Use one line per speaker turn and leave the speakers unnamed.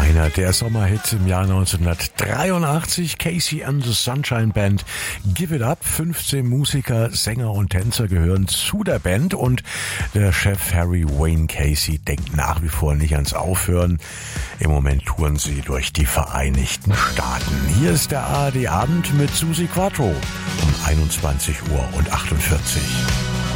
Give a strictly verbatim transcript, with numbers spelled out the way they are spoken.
Einer der Sommerhits im Jahr neunzehnhundertdreiundachtzig, Casey and the Sunshine Band, Give It Up. fünfzehn Musiker, Sänger und Tänzer gehören zu der Band und der Chef Harry Wayne Casey denkt nach wie vor nicht ans Aufhören. Im Moment touren sie durch die Vereinigten Staaten. Hier ist der A R D Abend mit Susi Quattro um einundzwanzig Uhr achtundvierzig.